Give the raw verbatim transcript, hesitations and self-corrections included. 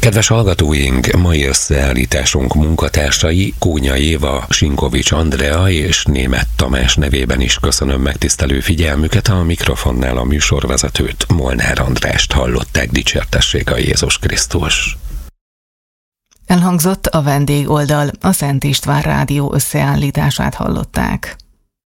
Kedves hallgatóink, mai összeállításunk munkatársai Kónya Éva, Sinkovics Andrea és Németh Tamás nevében is köszönöm megtisztelő figyelmüket, a mikrofonnál a műsorvezetőt, Molnár Andrást hallották. Dicsértessék a Jézus Krisztus! Elhangzott a vendégoldal, a Szent István Rádió összeállítását hallották.